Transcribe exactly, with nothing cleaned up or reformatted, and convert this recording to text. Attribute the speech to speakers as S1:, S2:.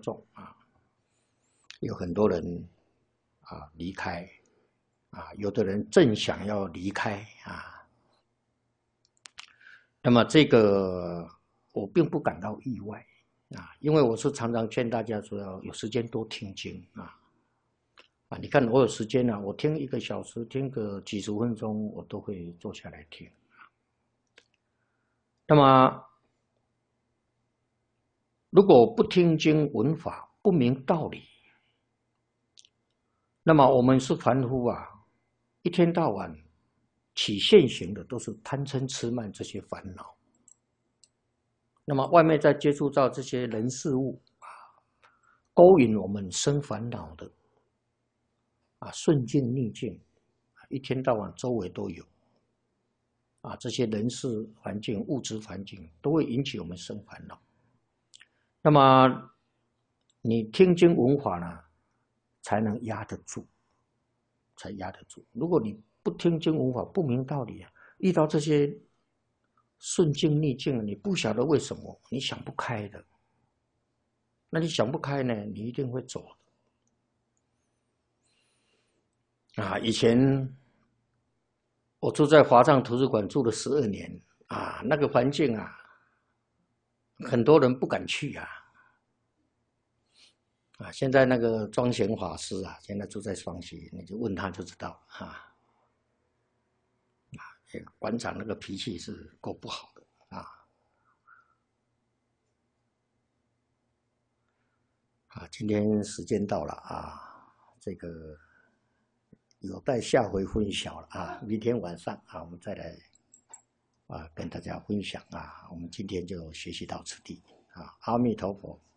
S1: 重啊，有很多人啊离开啊，有的人正想要离开啊。那么这个我并不感到意外啊，因为我是常常劝大家说要有时间多听经啊。啊，你看我有时间啊，我听一个小时，听个几十分钟，我都会坐下来听。那么，如果不听经闻法，不明道理，那么我们是凡夫啊，一天到晚起现行的都是贪嗔痴慢这些烦恼。那么外面再接触到这些人事物啊，勾引我们生烦恼的啊，顺境逆境，一天到晚周围都有。啊，这些人事环境、物质环境都会引起我们生烦恼。那么，你听经闻法呢，才能压得住，才压得住。如果你不听经闻法，不明道理啊，遇到这些顺境逆境，你不晓得为什么，你想不开的。那你想不开呢，你一定会走的。啊，以前我住在华藏图书馆住了十二年啊，那个环境啊，很多人不敢去啊。啊，现在那个庄贤法师啊，现在住在双溪，你就问他就知道啊。啊，馆长那个脾气是够不好的啊。啊，今天时间到了啊，这个有待下回分晓了啊。明天晚上啊，我们再来啊跟大家分享啊。我们今天就学习到此地啊，阿弥陀佛。